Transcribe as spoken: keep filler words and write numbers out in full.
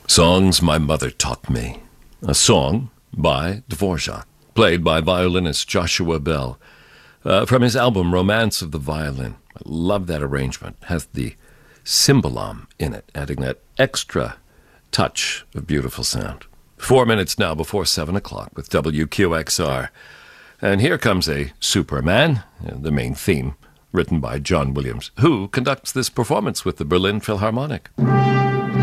Songs My Mother Taught Me, a song by Dvorak, played by violinist Joshua Bell, uh, from his album Romance of the Violin. I love that arrangement. It has the cymbalom in it, adding that extra touch of beautiful sound. Four minutes now before seven o'clock with W Q X R. And here comes a Superman, the main theme, written by John Williams, who conducts this performance with the Berlin Philharmonic.